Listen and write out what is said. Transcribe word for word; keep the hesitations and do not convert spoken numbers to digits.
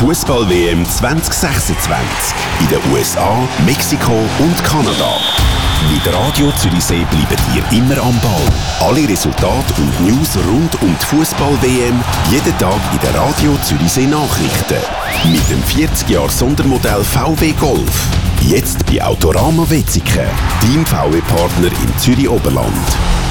Fußball-W M zwanzig sechsundzwanzig in den U S A, Mexiko und Kanada. Mit Radio Zürichsee bleiben ihr immer am Ball. Alle Resultate und News rund um die Fußball-W M jeden Tag in den Radio Zürichsee Nachrichten. Mit dem vierzig Jahre Sondermodell V W Golf. Jetzt bei Autorama Wetzikon, Team V W-Partner im Zürich Oberland.